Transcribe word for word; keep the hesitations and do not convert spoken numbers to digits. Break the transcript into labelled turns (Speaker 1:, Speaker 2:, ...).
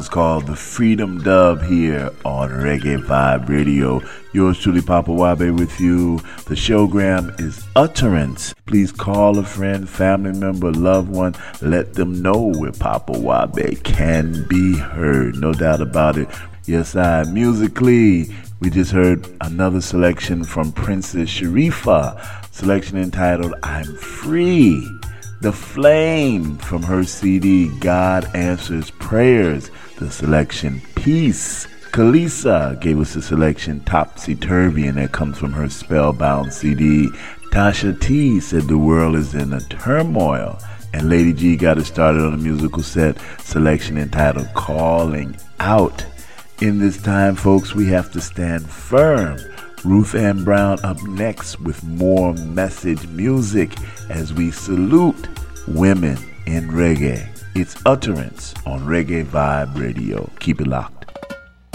Speaker 1: It's called the Freedom Dub here on Reggae Vibe Radio. Yours truly, Papa Wabe, with you. The showgram is Utterance. Please call a friend, family member, loved one. Let them know where Papa Wabe can be heard. No doubt about it. Yes, I. Musically, we just heard another selection from Princess Sharifa. Selection entitled I'm Free. The Flame from her C D God Answers Prayers. The selection Peace. Kalisa gave us the selection Topsy Turvy, and that comes from her Spellbound C D. Tasha T said the world is in a turmoil. And Lady G got us started on a musical set selection entitled Calling Out. In this time, folks, we have to stand firm. Ruth Ann Brown up next with more message music as we salute women in reggae. It's Utterance on Reggae Vibe Radio. Keep it locked.